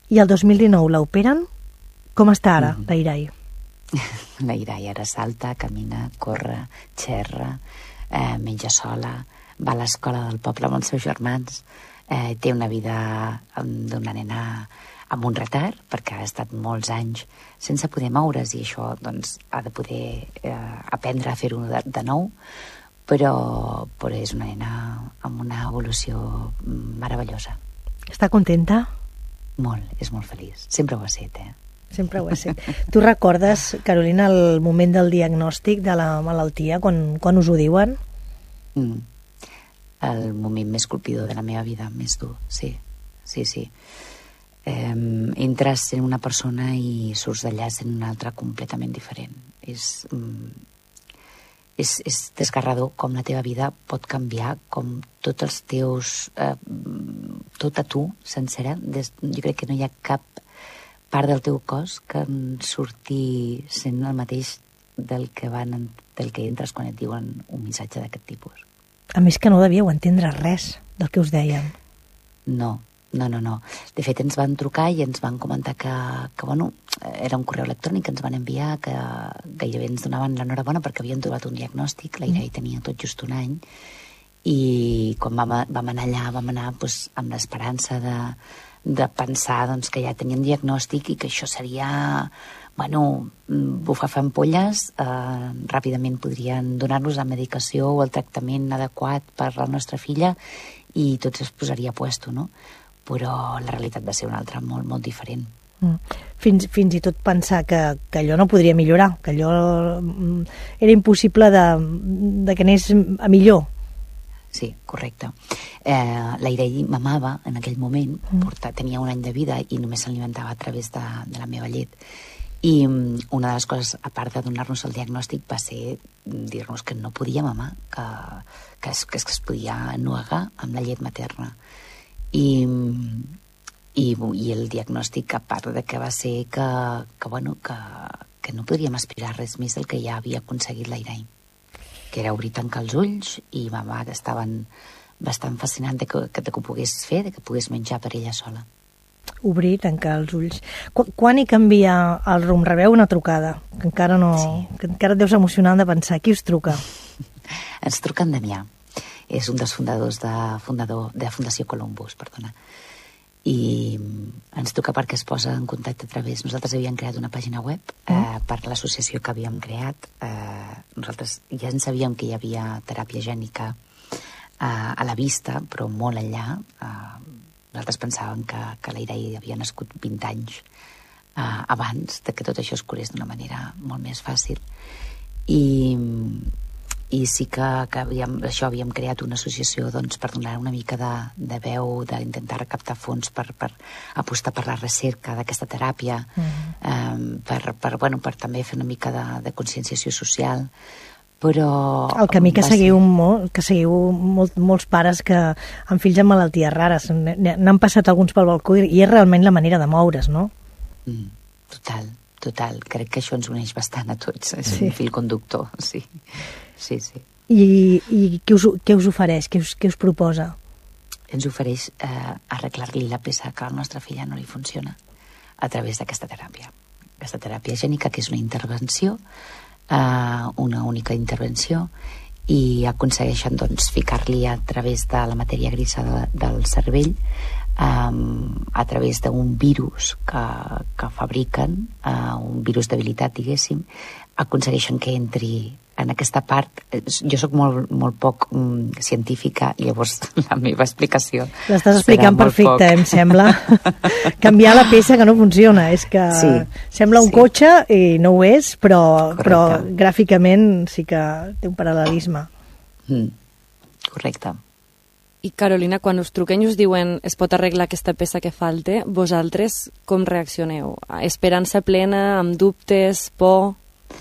I el 2019 l'operen? Com està ara, la Irai? La Irai ara salta, camina, corre, xerra, menja sola, va a l'escola del poble amb els seus germans, té una vida d'una nena amb un retard, perquè ha estat molts anys sense poder moure's, i això doncs, ha de poder aprendre a fer-ho de nou, però és una nena amb una evolució meravellosa. Està contenta? Molt, és molt feliç. Sempre ho ha estat, Sempre ho ha estat. Tu recordes, Carolina, el moment del diagnòstic de la malaltia, quan us ho diuen? El moment més colpidor de la meva vida, més dur, sí. Entres sent una persona i surts d'allà sent una altra completament diferent. És desgarrador com la teva vida pot canviar, com tots els teus... tota tu, sencera. Jo crec que no hi ha cap part del teu cos que en surti sent el mateix del que entres quan et diuen un missatge d'aquest tipus. A més que no devíeu entendre res del que us deien. No. De fet, ens van trucar i ens van comentar que era un correu electrònic que ens van enviar, que gairebé ens donaven l'enhorabona perquè havien trobat un diagnòstic. La Irai tenia tot just un any, i quan vam anar allà, vam anar amb l'esperança de pensar que ja teníem diagnòstic i que això seria bufar ampolles, ràpidament podrien donar-nos la medicació o el tractament adequat per a la nostra filla i tot es posaria a puesto, no? Però la realitat va ser una altra molt, molt diferent. Fins i tot pensar que allò no podria millorar, que allò era impossible de que anés a millor. Sí, correcte. La Irai mamava en aquell moment, tenia un any de vida i només s'alimentava a través de la meva llet. I una de les coses, a part de donar-nos el diagnòstic, va ser dir-nos que no podia mamar, que es podia ennuegar amb la llet materna. I el diagnòstic, a part de que va ser que no podríem aspirar res més del que ja havia aconseguit la Irai, que era obrir i tancar els ulls, i mama estaven bastant fascinant de que ho pogués fer, de que pogués menjar per ella sola. Obrir, tancar els ulls. Quan hi canvia el rumb? Rebeu una trucada, que encara no... Sí. Que encara et deus emocionar de pensar. Qui us truca? Ens truca en Damià. És un dels fundadors de Fundació Columbus, perdona. I ens truca perquè es posa en contacte a través... Nosaltres havíem creat una pàgina web per l'associació que havíem creat. Nosaltres ja en sabíem que hi havia teràpia gènica a la vista, però molt enllà. Nosaltres pensàvem que la Irai havia nascut 20 anys abans de que tot això es curés d'una manera molt més fàcil. I sí que havíem creat una associació per donar una mica de veu, d'intentar recaptar fons per apostar per la recerca d'aquesta teràpia, per també fer una mica de conscienciació social. Però el camí que seguiu molts pares que amb fills amb malalties rares n'han passat alguns pel balcó i és realment la manera de moure's, no? Total. Crec que això ens uneix bastant a tots. És un fil conductor, sí. I què us ofereix? Què us proposa? Ens ofereix arreglar-li la peça que a la nostra filla no li funciona a través d'aquesta teràpia. Aquesta teràpia gènica, que és una intervenció, una única intervenció, i aconsegueixen ficar-li a través de la matèria grisa del cervell, a través d'un virus que fabriquen, un virus debilitat, diguéssim, aconsegueixen que entri en aquesta part. Jo sóc molt poc científica, i llavors la meva explicació l'estàs explicant perfecte, em sembla. Canviar la peça que no funciona, és que sembla un cotxe i no ho és, però gràficament sí que té un paral·lelisme. Correcte. I Carolina, quan us truquen i us diuen es pot arreglar aquesta peça que falta, vosaltres com reaccioneu? Esperança plena, amb dubtes, por?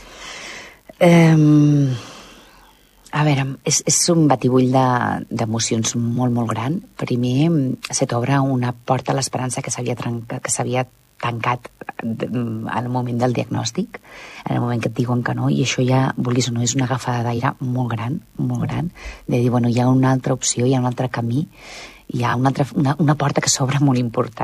A veure, és un batibull d'emocions molt, molt gran. Primer, se t'obre una porta a l'esperança que s'havia tancat en el moment del diagnòstic, en el moment que et diuen que no, i això ja, vulguis o no, és una agafada d'aire molt gran, de dir, hi ha una altra opció, hi ha un altre camí, hi ha una porta que s'obre molt important.